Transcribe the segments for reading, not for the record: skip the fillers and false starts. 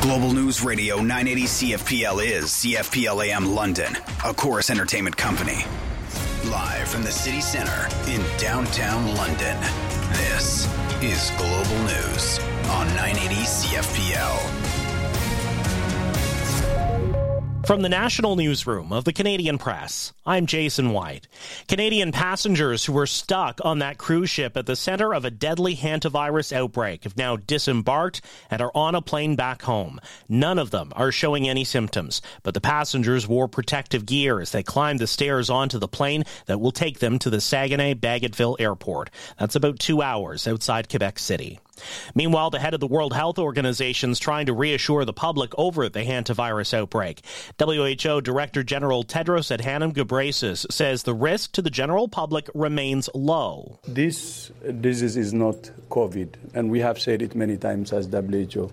Global News Radio 980 CFPL is CFPL AM London, a Chorus Entertainment company. Live from the city centre in downtown London, this is Global News on 980 CFPL. From the National Newsroom of the Canadian Press, I'm Jason White. Canadian passengers who were stuck on that cruise ship at the center of a deadly hantavirus outbreak have now disembarked and are on a plane back home. None of them are showing any symptoms, but the passengers wore protective gear as they climbed the stairs onto the plane that will take them to the Saguenay-Bagotville Airport. That's about 2 hours outside Quebec City. Meanwhile, the head of the World Health Organization is trying to reassure the public over the hantavirus outbreak. WHO Director General Tedros Adhanom Ghebreyesus says the risk to the general public remains low. This disease is not COVID, and we have said it many times as WHO.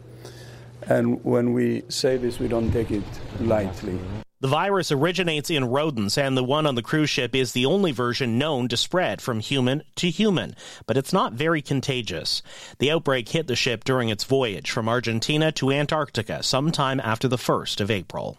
And when we say this, we don't take it lightly. The virus originates in rodents, and the one on the cruise ship is the only version known to spread from human to human, but it's not very contagious. The outbreak hit the ship during its voyage from Argentina to Antarctica sometime after the 1st of April.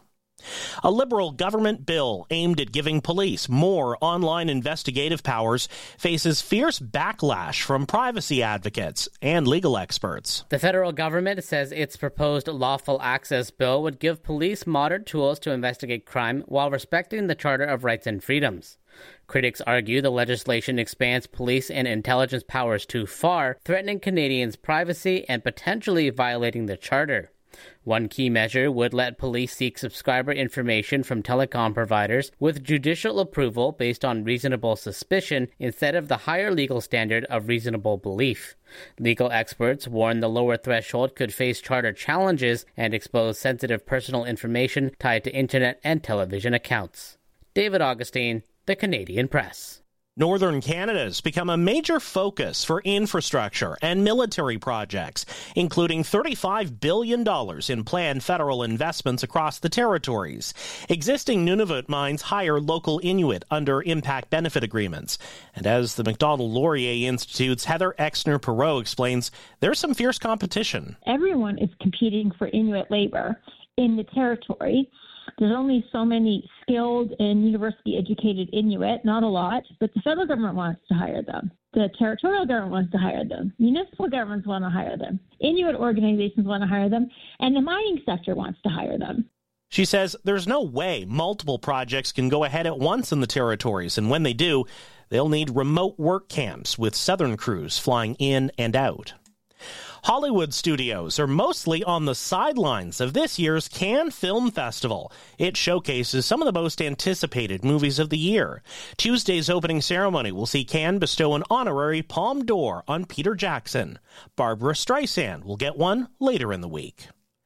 A Liberal government bill aimed at giving police more online investigative powers faces fierce backlash from privacy advocates and legal experts. The federal government says its proposed lawful access bill would give police modern tools to investigate crime while respecting the Charter of Rights and Freedoms. Critics argue the legislation expands police and intelligence powers too far, threatening Canadians' privacy and potentially violating the Charter. One key measure would let police seek subscriber information from telecom providers with judicial approval based on reasonable suspicion instead of the higher legal standard of reasonable belief. Legal experts warn the lower threshold could face charter challenges and expose sensitive personal information tied to internet and television accounts. David Augustine, The Canadian Press. Northern Canada has become a major focus for infrastructure and military projects, including $35 billion in planned federal investments across the territories. Existing Nunavut mines hire local Inuit under impact benefit agreements. And as the Macdonald-Laurier Institute's Heather Exner-Perot explains, there's some fierce competition. Everyone is competing for Inuit labor in the territory. There's only so many skilled and university-educated Inuit, not a lot, but the federal government wants to hire them. The territorial government wants to hire them. Municipal governments want to hire them. Inuit organizations want to hire them, and the mining sector wants to hire them. She says there's no way multiple projects can go ahead at once in the territories, and when they do, they'll need remote work camps with Southern crews flying in and out. Hollywood studios are mostly on the sidelines of this year's Cannes Film Festival. It showcases some of the most anticipated movies of the year. Tuesday's opening ceremony will see Cannes bestow an honorary Palme d'Or on Peter Jackson. Barbara Streisand will get one later in the week.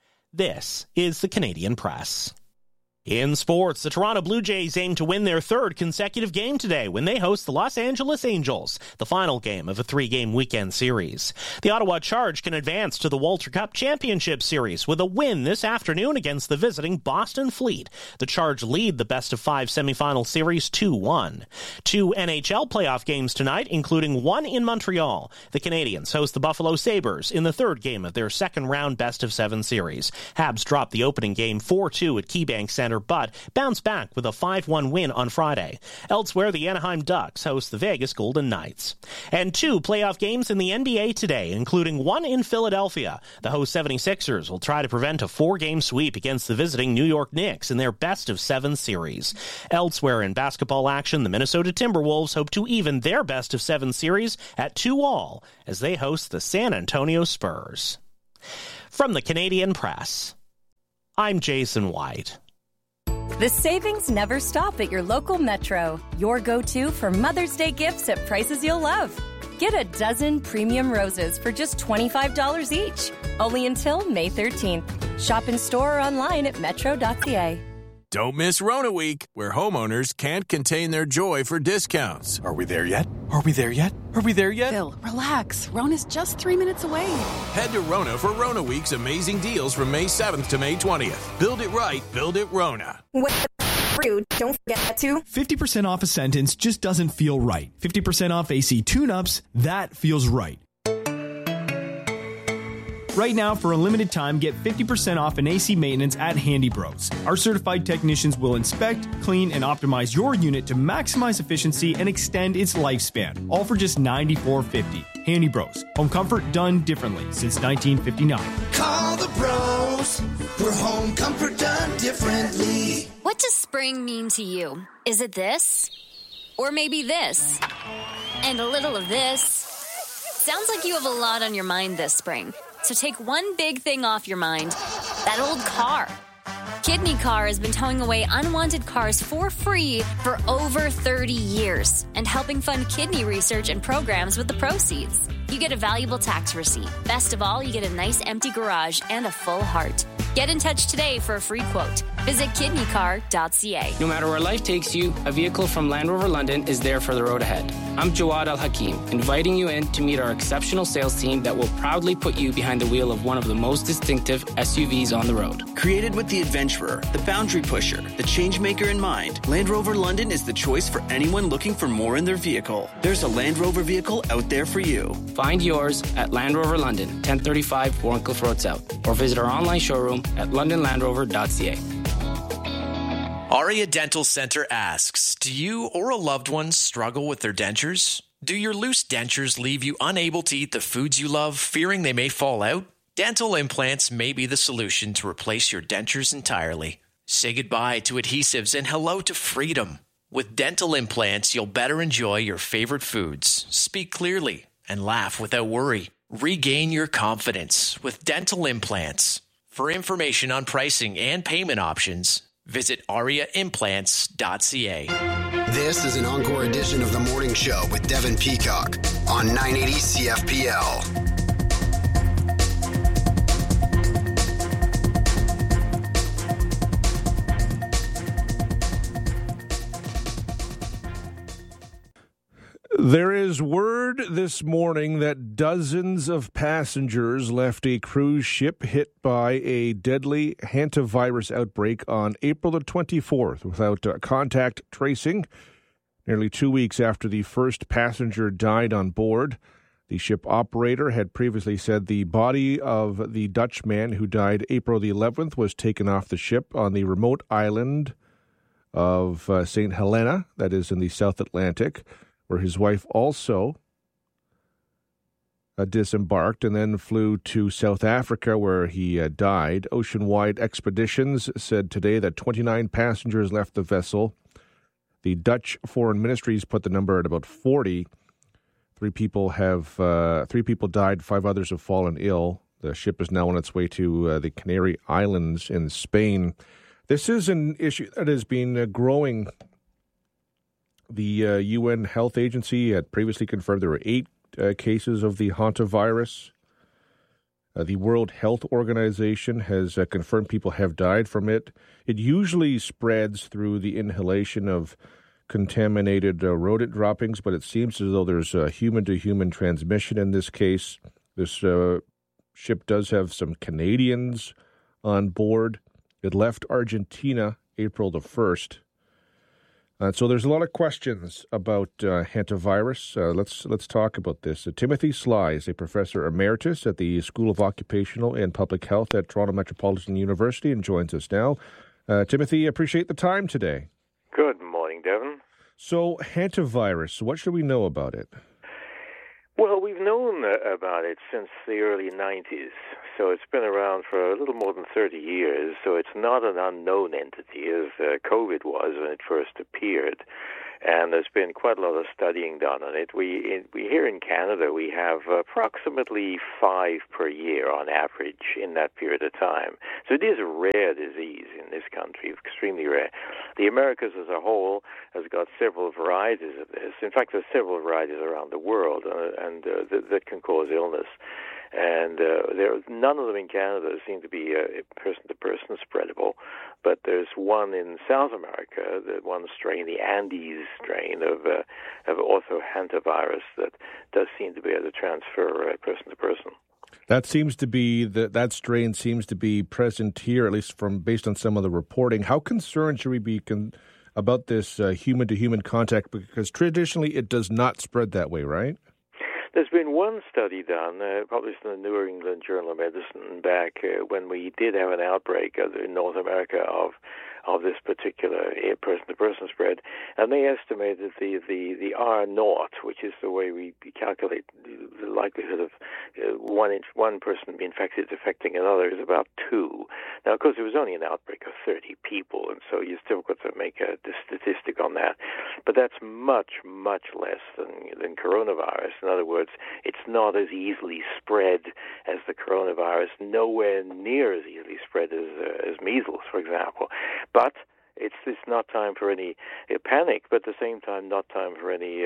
This is the Canadian Press. In sports, the Toronto Blue Jays aim to win their third consecutive game today when they host the Los Angeles Angels, the final game of a 3-game weekend series. The Ottawa Charge can advance to the Walter Cup Championship Series with a win this afternoon against the visiting Boston Fleet. The Charge lead the best-of-5 semifinal series 2-1. 2 NHL playoff games tonight, including one in Montreal. The Canadiens host the Buffalo Sabres in the third game of their second-round best-of-7 series. Habs dropped the opening game 4-2 at KeyBank Center, but bounced back with a 5-1 win on Friday. Elsewhere, the Anaheim Ducks host the Vegas Golden Knights. And 2 playoff games in the NBA today, including one in Philadelphia. The host 76ers will try to prevent a 4-game sweep against the visiting New York Knicks in their best-of-7 series. Elsewhere in basketball action, the Minnesota Timberwolves hope to even their best-of-7 series at 2-2 as they host the San Antonio Spurs. From the Canadian Press, I'm Jason White. The savings never stop at your local Metro. Your go-to for Mother's Day gifts at prices you'll love. Get a dozen premium roses for just $25 each. Only until May 13th. Shop in store or online at metro.ca. Don't miss Rona Week, where homeowners can't contain their joy for discounts. Are we there yet? Are we there yet? Are we there yet? Phil, relax. Rona's just 3 minutes away. Head to Rona for Rona Week's amazing deals from May 7th to May 20th. Build it right, build it Rona. Rude. Don't forget to 50% off a sentence just doesn't feel right. 50% off AC tune-ups, that feels right. Right now, for a limited time, get 50% off an AC maintenance at Handy Bros. Our certified technicians will inspect, clean, and optimize your unit to maximize efficiency and extend its lifespan, all for just $94.50. Handy Bros. Home comfort done differently since 1959. Call the bros for home comfort done differently. What does spring mean to you? Is it this? Or maybe this? And a little of this? Sounds like you have a lot on your mind this spring. So take one big thing off your mind. That old car. Kidney Car has been towing away unwanted cars for free for over 30 years and helping fund kidney research and programs with the proceeds. You get a valuable tax receipt. Best of all, you get a nice empty garage and a full heart. Get in touch today for a free quote. Visit kidneycar.ca. No matter where life takes you, a vehicle from Land Rover London is there for the road ahead. I'm Jawad Al-Hakim, inviting you in to meet our exceptional sales team that will proudly put you behind the wheel of one of the most distinctive SUVs on the road. Created with the adventurer, the boundary pusher, the change maker in mind, Land Rover London is the choice for anyone looking for more in their vehicle. There's a Land Rover vehicle out there for you. Find yours at Land Rover London, 1035 Warncliffe Road South, or visit our online showroom at londonlandrover.ca. Aria Dental Center asks, do you or a loved one struggle with their dentures? Do your loose dentures leave you unable to eat the foods you love, fearing they may fall out? Dental implants may be the solution to replace your dentures entirely. Say goodbye to adhesives and hello to freedom. With dental implants, you'll better enjoy your favorite foods, speak clearly, and laugh without worry. Regain your confidence with dental implants. For information on pricing and payment options, visit ariaimplants.ca. This is an encore edition of The Morning Show with Devin Peacock on 980 CFPL. There is word this morning that dozens of passengers left a cruise ship hit by a deadly hantavirus outbreak on April the 24th without contact tracing. Nearly 2 weeks after the first passenger died on board, the ship operator had previously said the body of the Dutchman who died April the 11th was taken off the ship on the remote island of St. Helena, that is in the South Atlantic, where his wife also disembarked and then flew to South Africa, where he died. Oceanwide Expeditions said today that 29 passengers left the vessel. The Dutch Foreign Ministries put the number at about 40. Three people died, 5 others have fallen ill. The ship is now on its way to the Canary Islands in Spain. This is an issue that has been growing. The UN Health Agency had previously confirmed there were 8 cases of the hantavirus. The World Health Organization has confirmed people have died from it. It usually spreads through the inhalation of contaminated rodent droppings, but it seems as though there's a human-to-human transmission in this case. This ship does have some Canadians on board. It left Argentina April the 1st. So there's a lot of questions about hantavirus. Let's talk about this. Timothy Sly is a professor emeritus at the School of Occupational and Public Health at Toronto Metropolitan University and joins us now. Timothy, appreciate the time today. Good morning, Devin. So hantavirus, what should we know about it? Well, we've known about it since the early 90s, so it's been around for a little more than 30 years, so it's not an unknown entity as COVID was when it first appeared. And there's been quite a lot of studying done on it. We here in Canada, we have approximately 5 per year on average in that period of time. So it is a rare disease in this country, extremely rare. The Americas as a whole has got several varieties of this. In fact, there's several varieties around the world that can cause illness. And none of them in Canada seem to be person-to-person spreadable. But there's one in South America, the one strain, the Andes strain of orthohantavirus, that does seem to be able to transfer person-to-person. That seems to be that strain seems to be present here, at least based on some of the reporting. How concerned should we be about this human-to-human contact? Because traditionally it does not spread that way, right? There's been one study done, published in the New England Journal of Medicine back when we did have an outbreak in North America of this particular person-to-person spread, and they estimated the R0, which is the way we calculate the likelihood of one person being infected affecting another, is about 2. Now, of course, it was only an outbreak of 30 people, and so you still got to make a statistic on that. But that's much, much less than coronavirus. In other words, it's not as easily spread as the coronavirus, nowhere near as easily spread as measles, for example. But it's not time for any panic, but at the same time, not time for any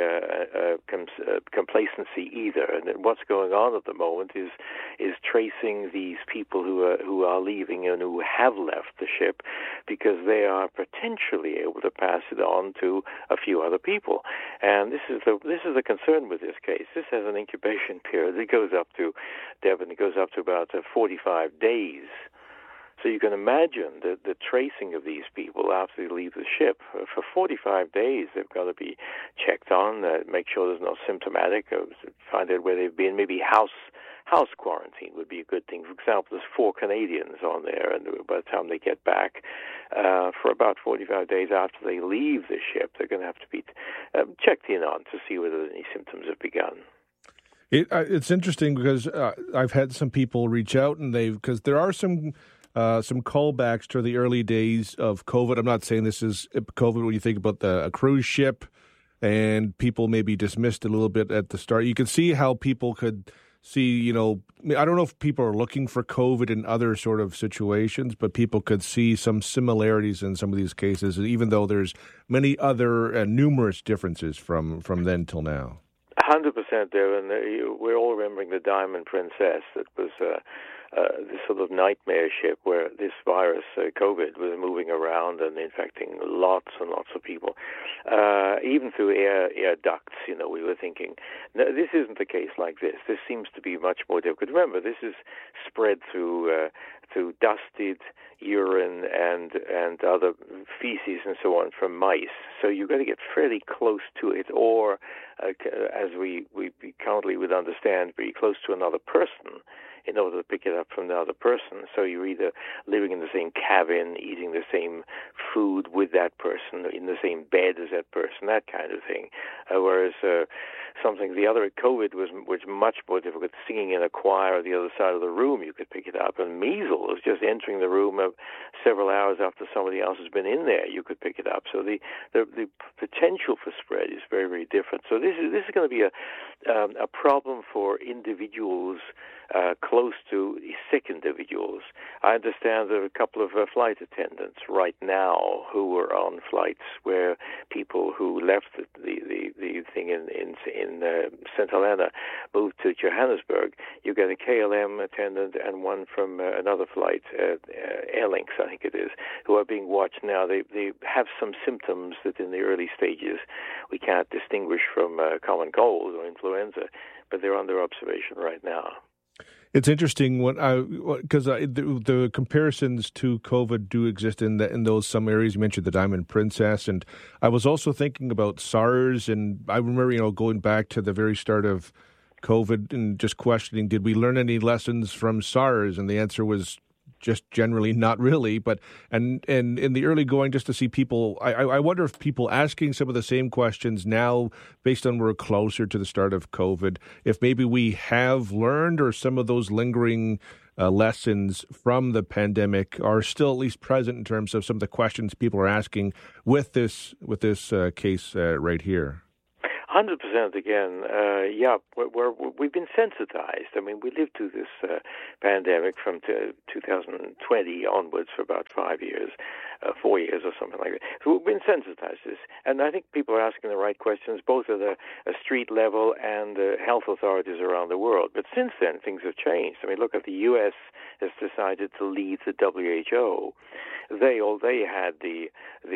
complacency either. And what's going on at the moment is tracing these people who are leaving and who have left the ship, because they are potentially able to pass it on to a few other people. And this is the concern with this case. This has an incubation period. It goes up to, Devin, about 45 days. So you can imagine the tracing of these people after they leave the ship. For 45 days, they've got to be checked on, make sure there's no symptomatic, find out where they've been. Maybe house quarantine would be a good thing. For example, there's 4 Canadians on there, and by the time they get back, for about 45 days after they leave the ship, they're going to have to be checked in on to see whether any symptoms have begun. It's interesting because I've had some people reach out, and because there are some callbacks to the early days of COVID. I'm not saying this is COVID when you think about a cruise ship, and people maybe dismissed it a little bit at the start. You can see how people could see, I don't know if people are looking for COVID in other sort of situations, but people could see some similarities in some of these cases, even though there's many other numerous differences from then till now. 100% there, and we're all remembering the Diamond Princess. That was this sort of nightmare ship where this virus, COVID, was moving around and infecting lots and lots of people, even through air ducts. We were thinking, no, this isn't the case like this. This seems to be much more difficult. Remember, this is spread through dusted urine and other feces and so on from mice. So you've got to get fairly close to it, or as we currently would understand, very close to another person in order to pick it up from the other person. So you're either living in the same cabin, eating the same food with that person, in the same bed as that person, that kind of thing. Whereas the other COVID was much more difficult. Singing in a choir on the other side of the room, you could pick it up. And measles, just entering the room several hours after somebody else has been in there, you could pick it up. So the potential for spread is very, very different. So this is going to be a problem for individuals close to sick individuals. I understand there are a couple of flight attendants right now who were on flights where people who left the thing in St. Helena moved to Johannesburg. You get a KLM attendant and one from another flight, Aer Lingus, I think it is, who are being watched now. They have some symptoms that in the early stages we can't distinguish from common cold or influenza, but they're under observation right now. It's interesting because the comparisons to COVID do exist in those some areas. You mentioned the Diamond Princess, and I was also thinking about SARS, and I remember going back to the very start of COVID and just questioning, did we learn any lessons from SARS? And the answer was just generally not really, but and in the early going, just to see people, I wonder if people asking some of the same questions now, based on we're closer to the start of COVID, if maybe we have learned, or some of those lingering lessons from the pandemic are still at least present in terms of some of the questions people are asking with this case right here. 100% again. We've been sensitized. I mean, we lived through this pandemic from 2020 onwards for about 5 years, 4 years or something like that. So we've been sensitized to this. And I think people are asking the right questions, both at a street level and health authorities around the world. But since then, things have changed. I mean, look at the U.S. has decided to lead the WHO. they had the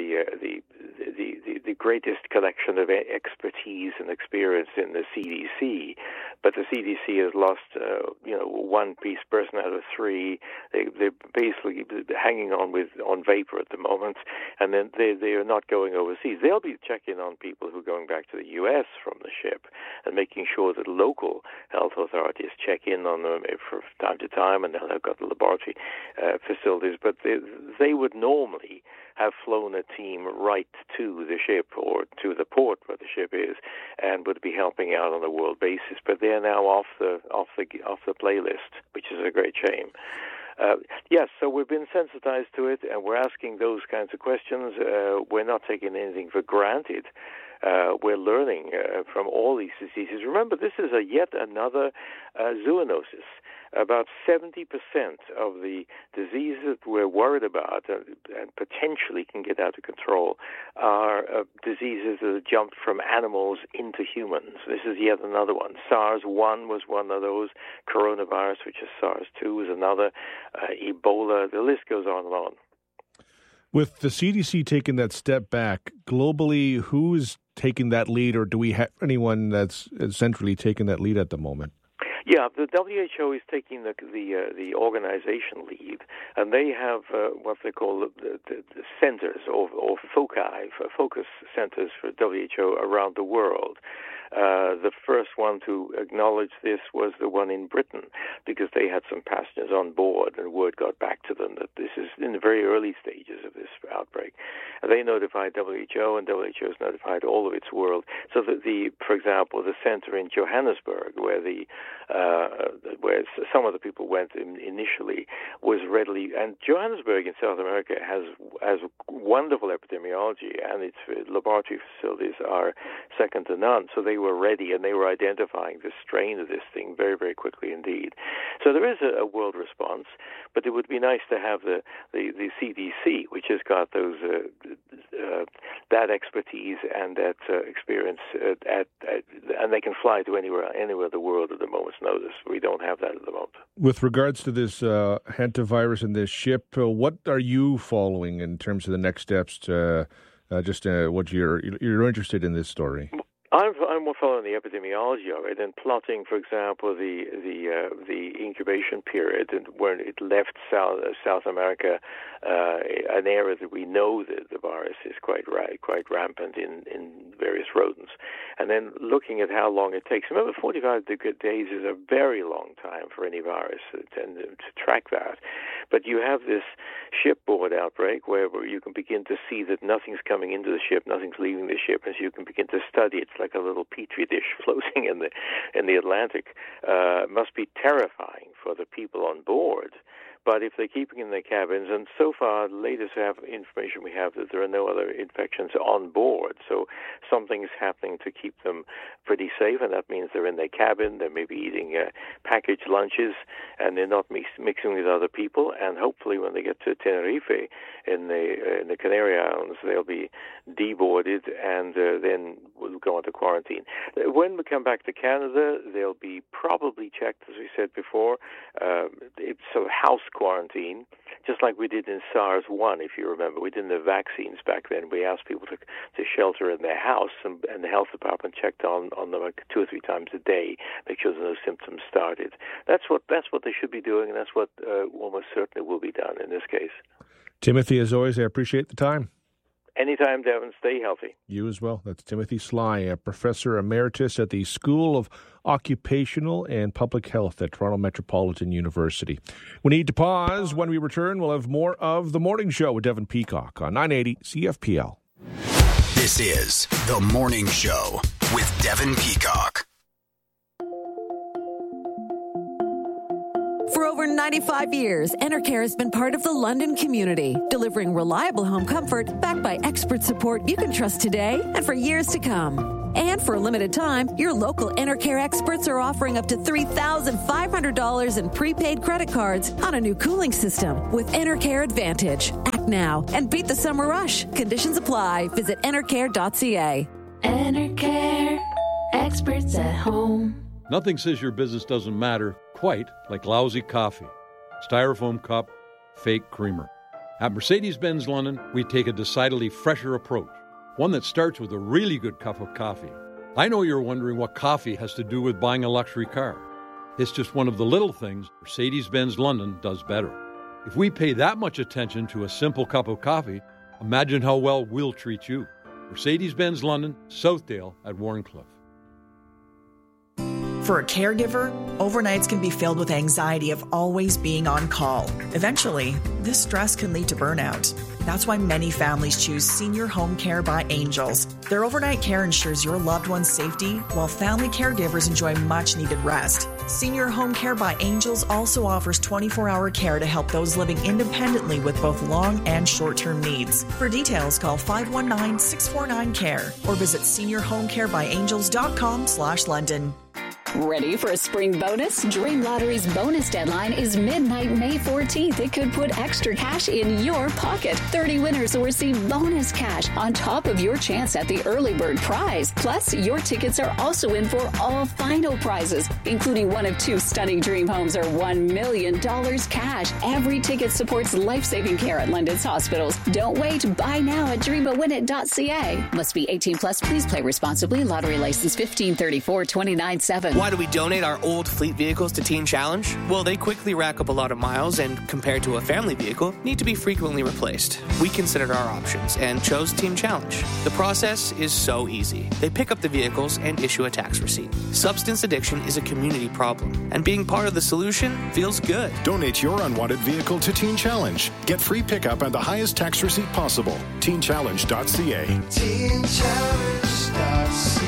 greatest collection of expertise and experience in the CDC, but the CDC has lost one person out of three. They're basically hanging on vapor at the moment, and then they are not going overseas. They'll be checking on people who are going back to the U.S. from the ship and making sure that local health authorities check in on them from time to time, and they've got the laboratory facilities. But they would normally have flown a team right to the ship or to the port where the ship is, and would be helping out on a world basis. But they're now off the playlist, which is a great shame. Yes, so we've been sensitized to it, and we're asking those kinds of questions. We're not taking anything for granted. We're learning from all these diseases. Remember, this is yet another zoonosis. About 70% of the diseases that we're worried about and potentially can get out of control are diseases that have jumped from animals into humans. This is yet another one. SARS-1 was one of those. Coronavirus, which is SARS-2, is another. Ebola, the list goes on and on. With the CDC taking that step back, globally, who is taking that lead, or do we have anyone that's centrally taking that lead at the moment? Yeah, the WHO is taking the organization lead, and they have what they call the centers or focus centers for WHO around the world. The first one to acknowledge this was the one in Britain, because they had some passengers on board, and word got back to them that this is in the very early stages of this outbreak. They notified WHO, and WHO has notified all of its world. So that for example, the center in Johannesburg, where some of the people went initially, was readily. And Johannesburg in South America has wonderful epidemiology, and its laboratory facilities are second to none. So they were ready, and they were identifying the strain of this thing very, very quickly indeed. So there is a world response, but it would be nice to have the CDC, which has got those that expertise and that experience, and they can fly to anywhere in the world at the moment's notice. We don't have that at the moment. With regards to this hantavirus and this ship, what are you following in terms of the next steps? What you're interested in this story? I'm more following the epidemiology of it and plotting, for example, the incubation period and when it left South America, an area that we know that the virus is quite rampant in various rodents, and then looking at how long it takes. Remember, 45 days is a very long time for any virus to track that. But you have this shipboard outbreak where you can begin to see that nothing's coming into the ship, nothing's leaving the ship, and so you can begin to study it. It's like a little petri dish floating in the Atlantic. It must be terrifying for the people on board. But if they're keeping in their cabins, and so far, the latest information we have that there are no other infections on board, so something's happening to keep them pretty safe, and that means they're in their cabin, they may be eating packaged lunches, and they're not mixing with other people, and hopefully when they get to Tenerife in the Canary Islands, they'll be deboarded, and then we'll go into quarantine. When we come back to Canada, they'll be probably checked, as we said before. It's a house quarantine, just like we did in SARS-1, if you remember. We didn't have vaccines back then. We asked people to shelter in their house, and the health department checked on them like 2 or 3 times a day, make sure that no symptoms started. That's what they should be doing, and that's what almost certainly will be done in this case. Timothy, as always, I appreciate the time. Anytime, Devin. Stay healthy. You as well. That's Timothy Sly, a professor emeritus at the School of Occupational and Public Health at Toronto Metropolitan University. We need to pause. When we return, we'll have more of The Morning Show with Devin Peacock on 980 CFPL. This is The Morning Show with Devin Peacock. For over 95 years, Enercare has been part of the London community, delivering reliable home comfort backed by expert support you can trust today and for years to come. And for a limited time, your local Enercare experts are offering up to $3,500 in prepaid credit cards on a new cooling system with Enercare Advantage. Act now and beat the summer rush. Conditions apply. Visit enercare.ca. Enercare. Experts at home. Nothing says your business doesn't matter quite like lousy coffee, styrofoam cup, fake creamer. At Mercedes-Benz London, we take a decidedly fresher approach, one that starts with a really good cup of coffee. I know you're wondering what coffee has to do with buying a luxury car. It's just one of the little things Mercedes-Benz London does better. If we pay that much attention to a simple cup of coffee, imagine how well we'll treat you. Mercedes-Benz London, Southdale at Warncliffe. For a caregiver, overnights can be filled with anxiety of always being on call. Eventually, this stress can lead to burnout. That's why many families choose Senior Home Care by Angels. Their overnight care ensures your loved one's safety, while family caregivers enjoy much-needed rest. Senior Home Care by Angels also offers 24-hour care to help those living independently with both long and short-term needs. For details, call 519-649-CARE or visit seniorhomecarebyangels.com/London. Ready for a spring bonus? Dream Lottery's bonus deadline is midnight May 14th. It could put extra cash in your pocket. 30 winners will receive bonus cash on top of your chance at the early bird prize. Plus, your tickets are also in for all final prizes, including one of 2 stunning dream homes or $1 million cash. Every ticket supports life-saving care at London's hospitals. Don't wait. Buy now at dreamawinit.ca. Must be 18 plus. Please play responsibly. Lottery license 1534-297. Why do we donate our old fleet vehicles to Teen Challenge? Well, they quickly rack up a lot of miles and, compared to a family vehicle, need to be frequently replaced. We considered our options and chose Teen Challenge. The process is so easy. They pick up the vehicles and issue a tax receipt. Substance addiction is a community problem, and being part of the solution feels good. Donate your unwanted vehicle to Teen Challenge. Get free pickup and the highest tax receipt possible. TeenChallenge.ca. TeenChallenge.ca.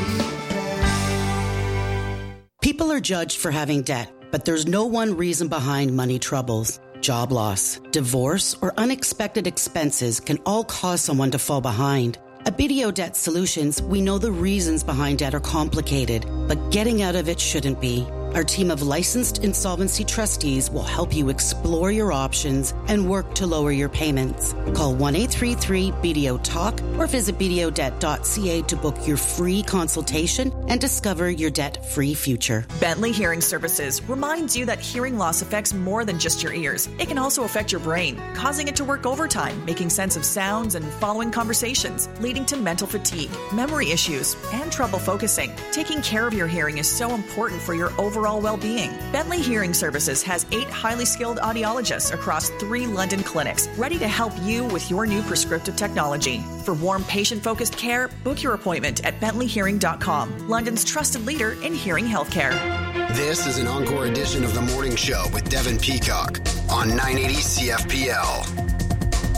People are judged for having debt, but there's no one reason behind money troubles. Job loss, divorce, or unexpected expenses can all cause someone to fall behind. At BDO Debt Solutions, we know the reasons behind debt are complicated, but getting out of it shouldn't be. Our team of licensed insolvency trustees will help you explore your options and work to lower your payments. Call 1-833-BDO-TALK or visit bdodebt.ca to book your free consultation and discover your debt-free future. Bentley Hearing Services reminds you that hearing loss affects more than just your ears. It can also affect your brain, causing it to work overtime, making sense of sounds and following conversations, leading to mental fatigue, memory issues, and trouble focusing. Taking care of your hearing is so important for your overall well-being. Bentley Hearing Services has 8 highly skilled audiologists across 3 London clinics, ready to help you with your new prescriptive technology. For warm, patient-focused care, book your appointment at bentleyhearing.com, London's trusted leader in hearing healthcare. This is an encore edition of The Morning Show with Devin Peacock on 980 CFPL.